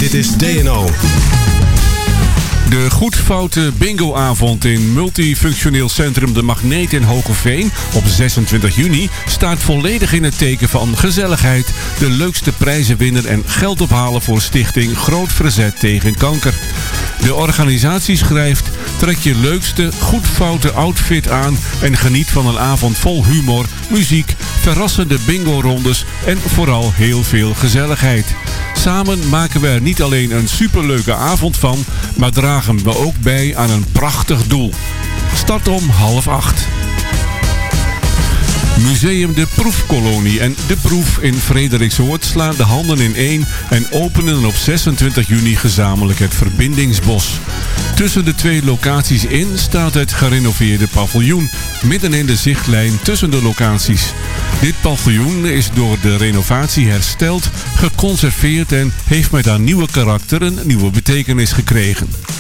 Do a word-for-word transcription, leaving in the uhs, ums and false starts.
Dit is D N O. De Goedfoute bingoavond in multifunctioneel centrum De Magneet in Hogeveen op zesentwintig juni staat volledig in het teken van gezelligheid, de leukste prijzen winnen en geld ophalen voor stichting Groot Verzet tegen Kanker. De organisatie schrijft: trek je leukste Goedfoute outfit aan en geniet van een avond vol humor, muziek, verrassende bingo-rondes en vooral heel veel gezelligheid. Samen maken we er niet alleen een superleuke avond van, maar dragen we ook bij aan een prachtig doel. Start om half acht. Museum De Proefkolonie en De Proef in Frederiksoord slaan de handen in één en openen op zesentwintig juni gezamenlijk het Verbindingsbos. Tussen de twee locaties in staat het gerenoveerde paviljoen, midden in de zichtlijn tussen de locaties. Dit paviljoen is door de renovatie hersteld, geconserveerd en heeft met haar nieuwe karakter een nieuwe betekenis gekregen.